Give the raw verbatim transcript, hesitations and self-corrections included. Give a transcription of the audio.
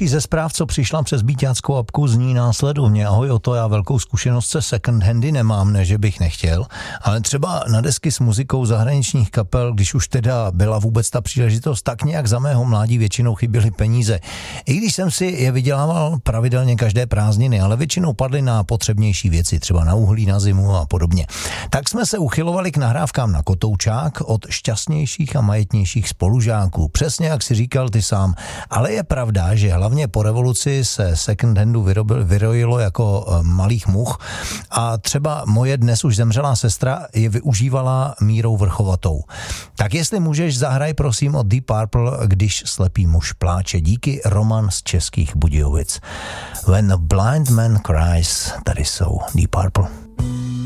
Další ze zpráv, co přišla přes bíťáckou apku, zní následovně. Ahoj, o to já velkou zkušenost se second handy nemám, ne že bych nechtěl, ale třeba na desky s muzikou zahraničních kapel, když už teda byla vůbec ta příležitost, tak nějak za mého mládí většinou chyběly peníze. I když jsem si je vydělával pravidelně každé prázdniny, ale většinou padly na potřebnější věci, třeba na uhlí, na zimu a podobně. Tak jsme se uchylovali k nahrávkám na kotoučák od šťastnějších a majetnějších spolužáků. Přesně jak si říkal ty sám. Ale je pravda, že hlavně po revoluci se second handu vyrobil, vyrojilo jako malých much a třeba moje dnes už zemřelá sestra je využívala mírou vrchovatou. Tak jestli můžeš, zahraj prosím od Deep Purple, Když slepý muž pláče. Díky, Roman z Českých Budějovic. When a blind man cries, tady jsou Deep Purple.